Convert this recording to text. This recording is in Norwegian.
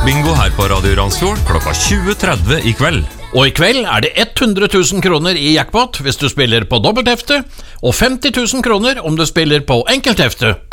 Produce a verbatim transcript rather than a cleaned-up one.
jackpot-bingo her på Radio Randsfjord klokka tjue tretti i kveld. Og i kveld er det hundre tusen kroner i jackpot hvis du spiller på dobbelthefte, og femti tusen kroner om du spiller på enkelthefte.